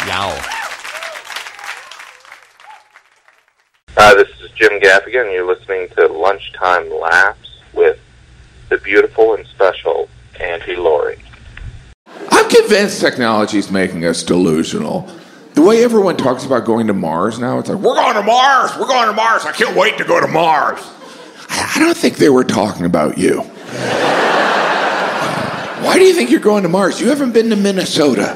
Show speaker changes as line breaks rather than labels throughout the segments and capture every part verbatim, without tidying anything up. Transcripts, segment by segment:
Yow.
Hi, this is Jim Gaffigan, and you're listening to Lunchtime Laughs with the beautiful and special Auntie Lori.
I'm convinced technology is making us delusional. The way everyone talks about going to Mars now, it's like, we're going to Mars, we're going to Mars, I can't wait to go to Mars. I, I don't think they were talking about you. Why do you think you're going to Mars? You haven't been to Minnesota.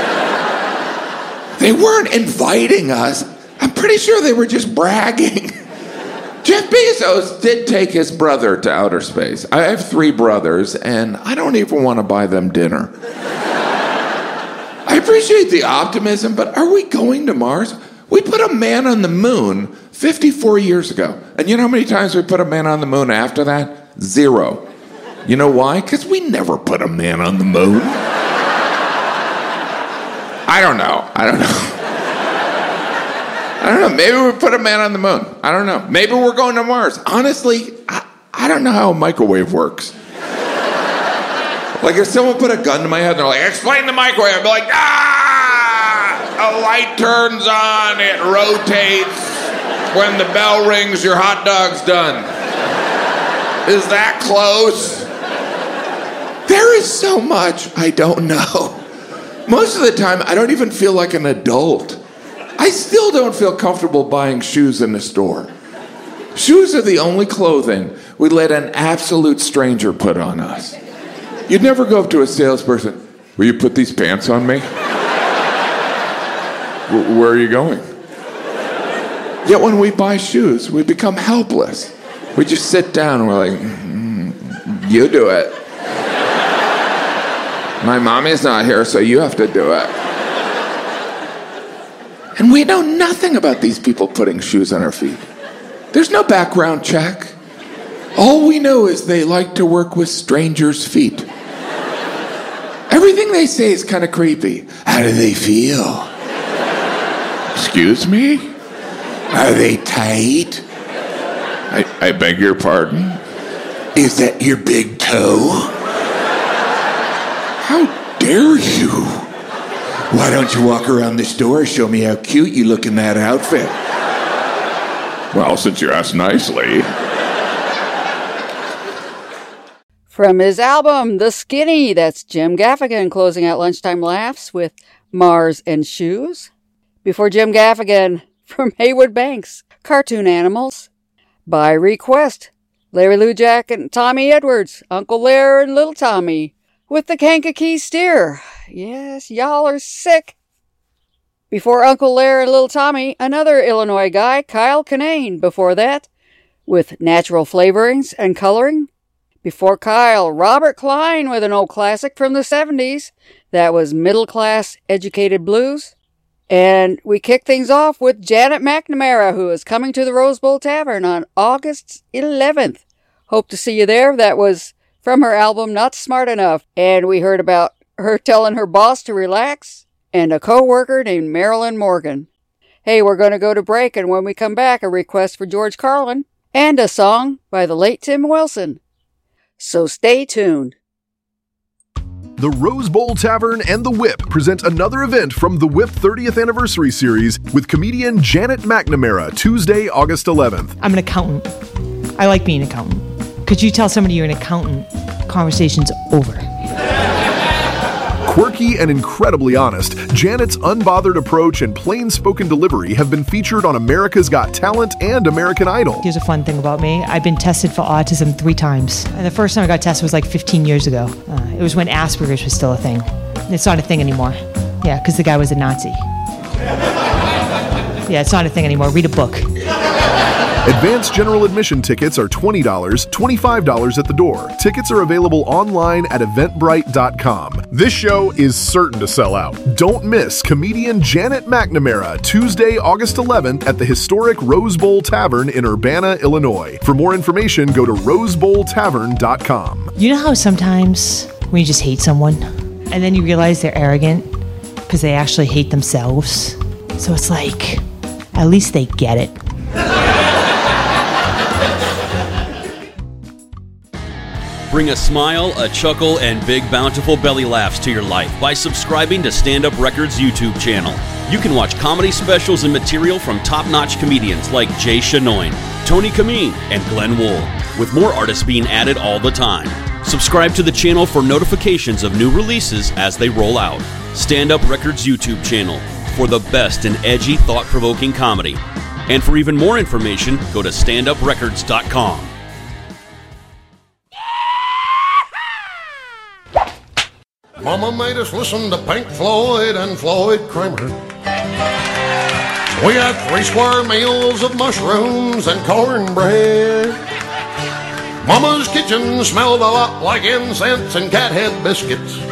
They weren't inviting us. I'm pretty sure they were just bragging. Jeff Bezos did take his brother to outer space. I have three brothers, and I don't even want to buy them dinner. I appreciate the optimism, but are we going to Mars? We put a man on the moon fifty-four years ago. And you know how many times we put a man on the moon after that? Zero. You know why? Because we never put a man on the moon. I don't know. I don't know. I don't know. Maybe we put a man on the moon. I don't know. Maybe we're going to Mars. Honestly, I, I don't know how a microwave works. Like if someone put a gun to my head and they're like, explain the microwave, I'd be like, ah! A light turns on, it rotates. When the bell rings, your hot dog's done. Is that close? There is so much I don't know. Most of the time, I don't even feel like an adult. I still don't feel comfortable buying shoes in the store. Shoes are the only clothing we let an absolute stranger put on us. You'd never go up to a salesperson, will you put these pants on me? W- where are you going? Yet when we buy shoes, we become helpless. We just sit down and we're like, mm, you do it. My mommy's not here, so you have to do it. And we know nothing about these people putting shoes on our feet. There's no background check. All we know is they like to work with strangers' feet. Everything they say is kind of creepy. How do they feel? Excuse me? Are they tight? I, I beg your pardon? Is that your big toe? How dare you? Why don't you walk around the store and show me how cute you look in that outfit? Well, since you asked nicely.
From his album, The Skinny, that's Jim Gaffigan closing out Lunchtime Laughs with Mars and Shoes. Before Jim Gaffigan, from Haywood Banks, Cartoon Animals. By request, Larry Lujack and Tommy Edwards, Uncle Larry and Little Tommy, with the Kankakee Steer. Yes, y'all are sick. Before Uncle Larry and Little Tommy, another Illinois guy, Kyle Kinane. Before that, with Natural Flavorings and Coloring. Before Kyle, Robert Klein with an old classic from the seventies. That was Middle Class Educated Blues. And we kick things off with Janet McNamara, who is coming to the Rose Bowl Tavern on August eleventh. Hope to see you there. That was from her album Not Smart Enough. And we heard about her telling her boss to relax and a co-worker named Marilyn Morgan. Hey, we're going to go to break, and when we come back, a request for George Carlin and a song by the late Tim Wilson. So stay tuned.
The Rose Bowl Tavern and The Whip present another event from The Whip thirtieth Anniversary Series with comedian Janet McNamara, Tuesday, August eleventh.
I'm an accountant. I like being an accountant. Could you tell somebody you're an accountant? Conversation's over.
Quirky and incredibly honest, Janet's unbothered approach and plain-spoken delivery have been featured on America's Got Talent and American Idol.
Here's a fun thing about me. I've been tested for autism three times. And the first time I got tested was like fifteen years ago. Uh, it was when Asperger's was still a thing. It's not a thing anymore. Yeah, because the guy was a Nazi. Yeah, it's not a thing anymore. Read a book.
Advanced general admission tickets are twenty dollars, twenty-five dollars at the door. Tickets are available online at eventbrite dot com. This show is certain to sell out. Don't miss comedian Janet McNamara, Tuesday, August eleventh at the historic Rose Bowl Tavern in Urbana, Illinois. For more information, go to rose bowl tavern dot com.
You know how sometimes when you just hate someone and then you realize they're arrogant because they actually hate themselves? So it's like, at least they get it.
Bring a smile, a chuckle, and big bountiful belly laughs to your life by subscribing to Stand Up Records YouTube channel. You can watch comedy specials and material from top-notch comedians like Jay Chenoyne, Tony Kameen, and Glenn Wool, with more artists being added all the time. Subscribe to the channel for notifications of new releases as they roll out. Stand Up Records YouTube channel for the best in edgy, thought-provoking comedy. And for even more information, go to stand up records dot com.
Mama made us listen to Pink Floyd and Floyd Kramer. We had three square meals of mushrooms and cornbread. Mama's kitchen smelled a lot like incense and cathead biscuits.